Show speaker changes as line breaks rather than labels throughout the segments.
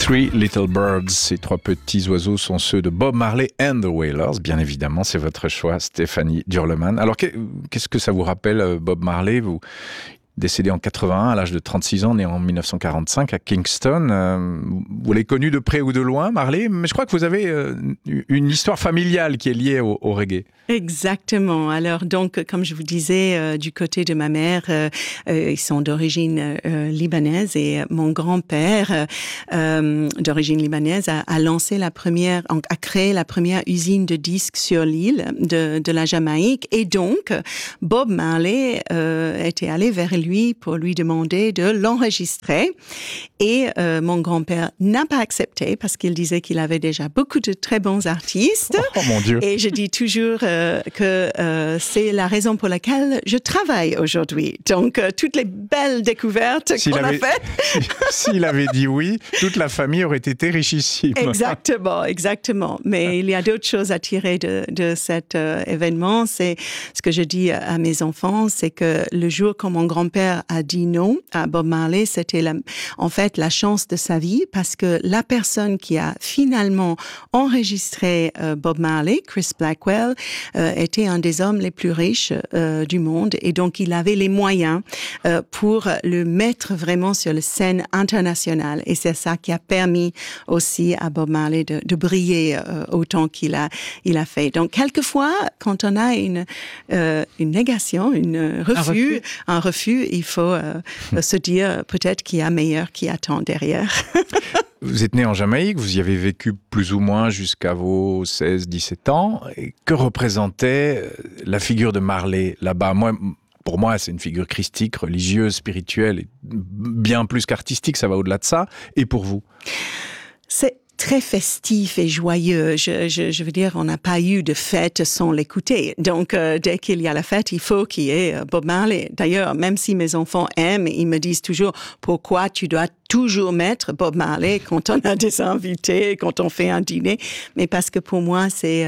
Three Little Birds, ces trois petits oiseaux sont ceux de Bob Marley and the Wailers. Bien évidemment, c'est votre choix, Stéphanie Durleman. Alors, qu'est-ce que ça vous rappelle, Bob Marley? Vous décédé en 81 à l'âge de 36 ans, né en 1945 à Kingston. Vous l'avez connu de près ou de loin, Marley, mais je crois que vous avez une histoire familiale qui est liée au reggae.
Exactement. Alors donc, comme je vous disais, du côté de ma mère, ils sont d'origine libanaise et mon grand-père, d'origine libanaise, a lancé a créé la première usine de disques sur l'île de la Jamaïque. Et donc, Bob Marley était allé vers lui pour lui demander de l'enregistrer. Et mon grand-père n'a pas accepté parce qu'il disait qu'il avait déjà beaucoup de très bons artistes.
Oh mon Dieu.
Et je dis toujours que c'est la raison pour laquelle je travaille aujourd'hui. Donc, toutes les belles découvertes qu'on a faites.
S'il avait dit oui, toute la famille aurait été richissime.
Exactement. Mais il y a d'autres choses à tirer de cet événement. C'est ce que je dis à mes enfants, c'est que le jour quand mon grand-père a dit non à Bob Marley, c'était en fait la chance de sa vie parce que la personne qui a finalement enregistré Bob Marley, Chris Blackwell, était un des hommes les plus riches du monde et donc il avait les moyens pour le mettre vraiment sur la scène internationale et c'est ça qui a permis aussi à Bob Marley de briller autant qu'il a fait. Donc quelquefois quand on a une négation, un refus, il faut se dire peut-être qu'il y a meilleur qui attend derrière.
Vous êtes né en Jamaïque, vous y avez vécu plus ou moins jusqu'à vos 16-17 ans. Et que représentait la figure de Marley là-bas? Pour moi, c'est une figure christique, religieuse, spirituelle, et bien plus qu'artistique, ça va au-delà de ça. Et pour vous?
C'est très festif et joyeux. Je veux dire, on n'a pas eu de fête sans l'écouter. Donc, dès qu'il y a la fête, il faut qu'il y ait Bob Marley. D'ailleurs, même si mes enfants aiment, ils me disent toujours pourquoi tu dois toujours mettre Bob Marley quand on a des invités, quand on fait un dîner. Mais parce que pour moi, c'est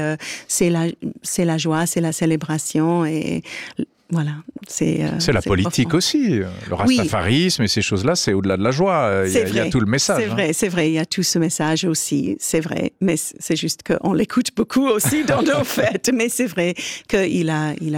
la joie, c'est la célébration et voilà, c'est
la politique profond. Aussi. Le rastafarisme et ces choses-là, c'est au-delà de la joie. Il y a tout le message.
C'est vrai, il y a tout ce message aussi, c'est vrai. Mais c'est juste qu'on l'écoute beaucoup aussi dans nos fêtes. Mais c'est vrai qu'il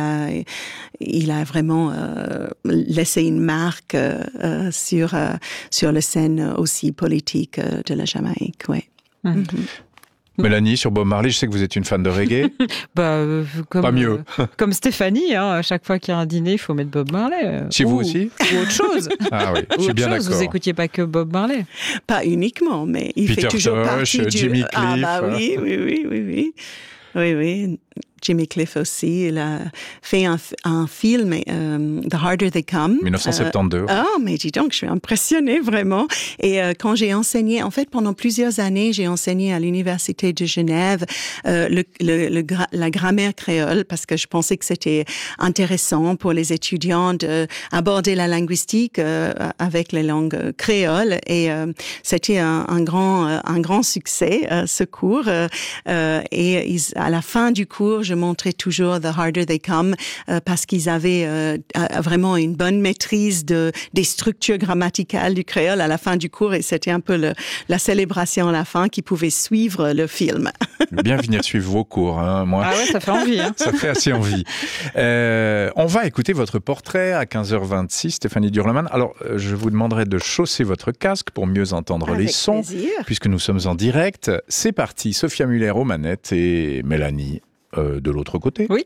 a vraiment laissé une marque sur la scène aussi politique de la Jamaïque, ouais. Mm-hmm.
Mélanie, sur Bob Marley, je sais que vous êtes une fan de reggae. Pas mieux.
Comme Stéphanie, à chaque fois qu'il y a un dîner, il faut mettre Bob Marley.
Chez vous aussi?
Ou autre chose.
Ah oui, je suis bien d'accord.
Vous n'écoutiez pas que Bob Marley?
Pas uniquement, mais il
Peter
fait toujours
Tosh,
partie du...
Jimmy Cliff.
Ah bah oui. Oui. Jimmy Cliff aussi, il a fait un film, The Harder They Come.
1972.
Mais dis donc, je suis impressionnée, vraiment. Et quand j'ai enseigné, en fait, pendant plusieurs années, j'ai enseigné à l'Université de Genève la grammaire créole, parce que je pensais que c'était intéressant pour les étudiants d'aborder la linguistique avec les langues créoles. Et c'était un grand succès, ce cours. Et à la fin du cours, je montrais toujours The Harder They Come parce qu'ils avaient vraiment une bonne maîtrise des structures grammaticales du créole à la fin du cours et c'était un peu la célébration à la fin qui pouvait suivre le film.
Bien venir suivre vos cours. Moi.
Ah ouais, ça fait envie.
Ça fait assez envie. On va écouter votre portrait à 15h26, Stéphanie Durleman. Alors, je vous demanderai de chausser votre casque pour mieux entendre
avec
les sons,
plaisir.
Puisque nous sommes en direct. C'est parti, Sophia Muller aux manettes et Mélanie de l'autre côté.
Oui.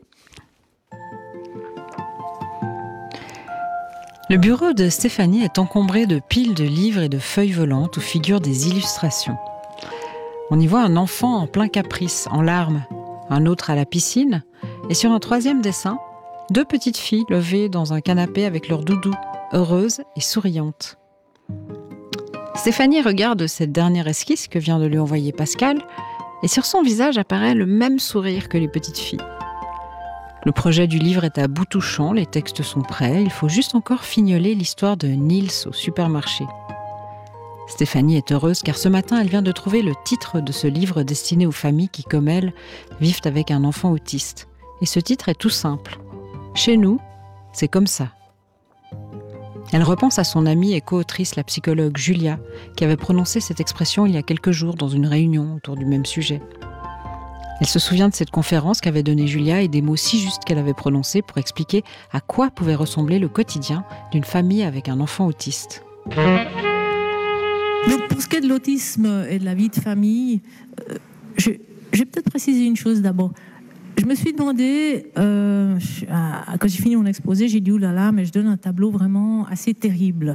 Le bureau de Stéphanie est encombré de piles de livres et de feuilles volantes où figurent des illustrations. On y voit un enfant en plein caprice, en larmes, un autre à la piscine, et sur un troisième dessin, 2 petites filles levées dans un canapé avec leur doudou, heureuses et souriantes. Stéphanie regarde cette dernière esquisse que vient de lui envoyer Pascal, et sur son visage apparaît le même sourire que les petites filles. Le projet du livre est à bout touchant, les textes sont prêts, il faut juste encore fignoler l'histoire de Nils au supermarché. Stéphanie est heureuse car ce matin, elle vient de trouver le titre de ce livre destiné aux familles qui, comme elle, vivent avec un enfant autiste. Et ce titre est tout simple. Chez nous, c'est comme ça. Elle repense à son amie et co-autrice, la psychologue Julia, qui avait prononcé cette expression il y a quelques jours dans une réunion autour du même sujet. Elle se souvient de cette conférence qu'avait donnée Julia et des mots si justes qu'elle avait prononcés pour expliquer à quoi pouvait ressembler le quotidien d'une famille avec un enfant autiste.
Donc pour ce qui est de l'autisme et de la vie de famille, je vais peut-être préciser une chose d'abord. Je me suis demandé, quand j'ai fini mon exposé, j'ai dit oulala, mais je donne un tableau vraiment assez terrible.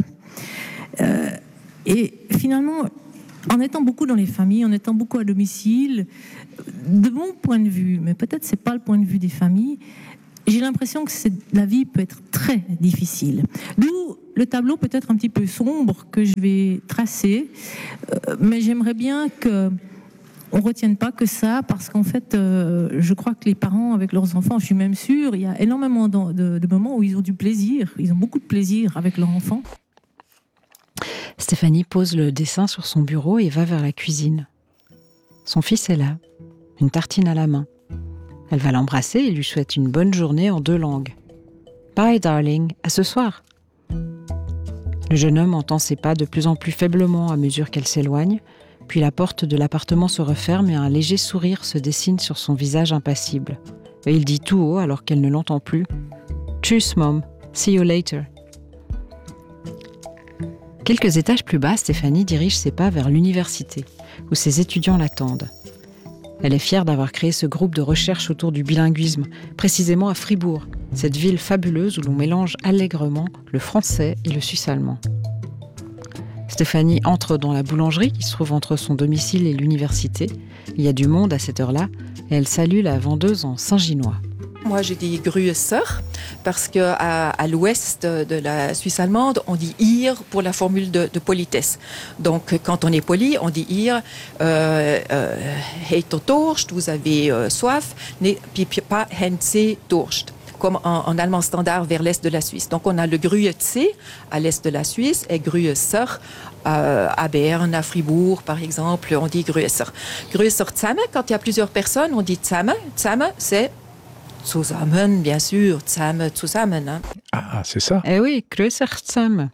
Et finalement, en étant beaucoup dans les familles, en étant beaucoup à domicile, de mon point de vue, mais peut-être c'est pas le point de vue des familles, j'ai l'impression que la vie peut être très difficile. D'où le tableau peut-être un petit peu sombre que je vais tracer, mais j'aimerais bien qu'on ne retienne pas que ça, parce qu'en fait, je crois que les parents avec leurs enfants, je suis même sûre, il y a énormément de moments où ils ont du plaisir, ils ont beaucoup de plaisir avec leurs enfants.
Stéphanie pose le dessin sur son bureau et va vers la cuisine. Son fils est là, une tartine à la main. Elle va l'embrasser et lui souhaite une bonne journée en 2 langues. « Bye, darling, à ce soir !» Le jeune homme entend ses pas de plus en plus faiblement à mesure qu'elle s'éloigne, puis la porte de l'appartement se referme et un léger sourire se dessine sur son visage impassible. Et il dit tout haut alors qu'elle ne l'entend plus « Tschüss, mom, see you later !» Quelques étages plus bas, Stéphanie dirige ses pas vers l'université, où ses étudiants l'attendent. Elle est fière d'avoir créé ce groupe de recherche autour du bilinguisme, précisément à Fribourg, cette ville fabuleuse où l'on mélange allègrement le français et le suisse-allemand. Stéphanie entre dans la boulangerie qui se trouve entre son domicile et l'université. Il y a du monde à cette heure-là et elle salue la vendeuse en saint-ginois.
Moi, je dis Grüßer parce qu'à l'ouest de la Suisse allemande, on dit ihr pour la formule de politesse. Donc, quand on est poli, on dit ihr, heet Durst, vous avez soif, puis pas Henze Durst, comme en allemand standard vers l'est de la Suisse. Donc, on a le Grüezi à l'est de la Suisse et Grüßer à Berne, à Fribourg, par exemple, on dit Grüßer. Grüßer zusammen, quand il y a plusieurs personnes, on dit zusammen. Zusammen, c'est zusammen, bien sûr, zusammen. Hein.
Ah, c'est ça.
Eh oui, größer zusammen.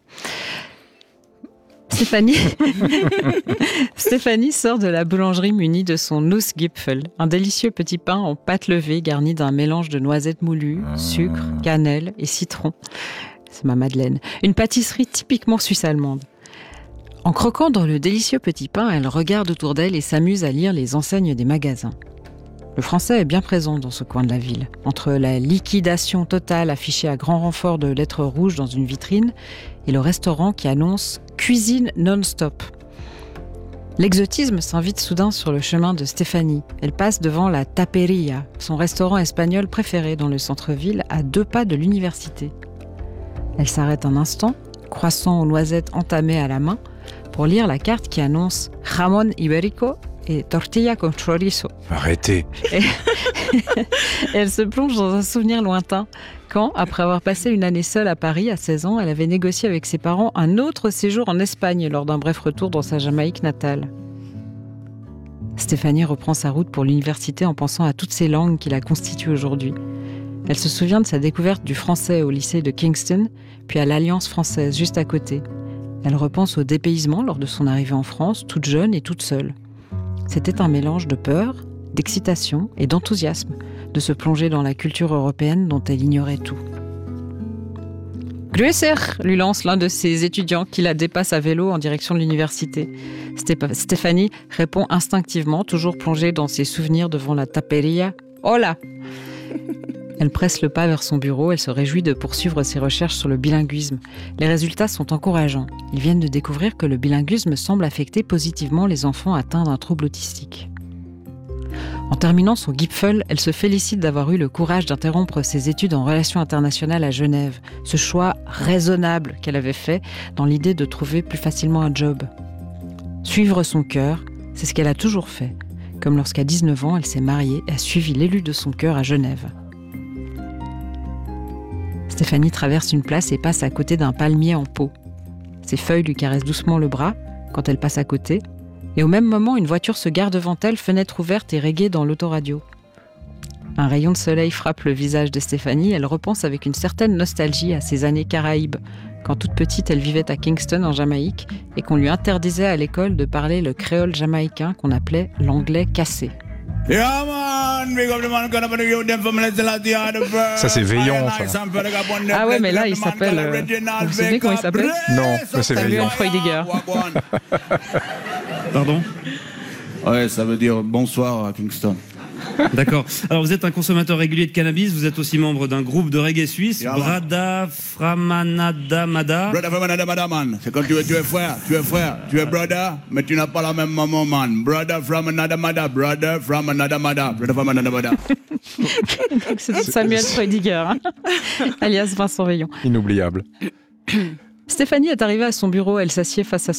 Stéphanie sort de la boulangerie munie de son Nussgipfel, un délicieux petit pain en pâte levée garni d'un mélange de noisettes moulues, sucre, cannelle et citron. C'est ma Madeleine. Une pâtisserie typiquement suisse-allemande. En croquant dans le délicieux petit pain, elle regarde autour d'elle et s'amuse à lire les enseignes des magasins. Le français est bien présent dans ce coin de la ville. Entre la liquidation totale affichée à grand renfort de lettres rouges dans une vitrine et le restaurant qui annonce « cuisine non-stop ». L'exotisme s'invite soudain sur le chemin de Stéphanie. Elle passe devant la Taperia, son restaurant espagnol préféré dans le centre-ville, à 2 pas de l'université. Elle s'arrête un instant, croissant aux noisettes entamées à la main, pour lire la carte qui annonce « jamón ibérico » et tortilla con chorizo.
Arrêtez.
Et elle se plonge dans un souvenir lointain quand, après avoir passé une année seule à Paris à 16 ans, elle avait négocié avec ses parents un autre séjour en Espagne lors d'un bref retour dans sa Jamaïque natale. Stéphanie reprend sa route pour l'université en pensant à toutes ces langues qui la constituent aujourd'hui. Elle se souvient de sa découverte du français au lycée de Kingston, puis à l'Alliance française juste à côté. Elle repense au dépaysement lors de son arrivée en France, toute jeune et toute seule. C'était un mélange de peur, d'excitation et d'enthousiasme de se plonger dans la culture européenne dont elle ignorait tout. « Grüßer !» lui lance l'un de ses étudiants qui la dépasse à vélo en direction de l'université. Stéphanie répond instinctivement, toujours plongée dans ses souvenirs devant la taperia. « Hola !» Elle presse le pas vers son bureau, elle se réjouit de poursuivre ses recherches sur le bilinguisme. Les résultats sont encourageants. Ils viennent de découvrir que le bilinguisme semble affecter positivement les enfants atteints d'un trouble autistique. En terminant son Gipfel, elle se félicite d'avoir eu le courage d'interrompre ses études en relations internationales à Genève. Ce choix raisonnable qu'elle avait fait dans l'idée de trouver plus facilement un job. Suivre son cœur, c'est ce qu'elle a toujours fait. Comme lorsqu'à 19 ans, elle s'est mariée et a suivi l'élu de son cœur à Genève. Stéphanie traverse une place et passe à côté d'un palmier en pot. Ses feuilles lui caressent doucement le bras quand elle passe à côté. Et au même moment, une voiture se gare devant elle, fenêtre ouverte et reggae dans l'autoradio. Un rayon de soleil frappe le visage de Stéphanie. Elle repense avec une certaine nostalgie à ses années Caraïbes, quand toute petite elle vivait à Kingston en Jamaïque et qu'on lui interdisait à l'école de parler le créole jamaïcain qu'on appelait l'anglais cassé.
Ça c'est Veillon, ça.
Ah ouais, mais là il s'appelle... vous vous souvenez comment il s'appelle?
Non, mais c'est Veillon.
Samuel Freudiger.
Pardon?
Ouais, ça veut dire bonsoir à Kingston.
D'accord. Alors vous êtes un consommateur régulier de cannabis, vous êtes aussi membre d'un groupe de reggae suisse, Brada Framanada Mada.
Brada Framanada Mada, man. C'est quand tu es frère, tu es brother, mais tu n'as pas la même maman, man. Brother from another mother, brother from another mother, brother from another mother.
Donc c'est Samuel Freudiger, hein, alias Vincent Veillon.
Inoubliable.
Stéphanie est arrivée à son bureau, elle s'assied face à